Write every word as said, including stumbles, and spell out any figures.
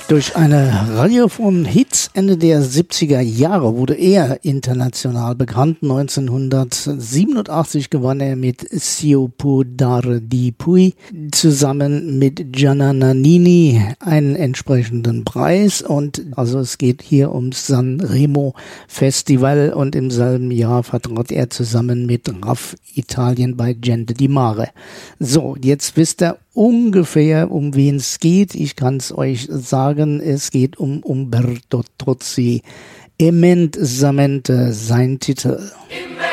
Durch eine Reihe von Hits Ende der siebziger Jahre wurde er international bekannt. neunzehnhundertsiebenundachtzig gewann er mit Sio Può Dare Di Più zusammen mit Gianna Nannini einen entsprechenden Preis. Und also es geht hier ums Sanremo Festival, und im selben Jahr vertrat er zusammen mit Raff Italien bei Gente di Mare. So, jetzt wisst ihr ungefähr, um wen es geht. Ich kann es euch sagen, es geht um Umberto Tozzi. Immensamente, sein Titel.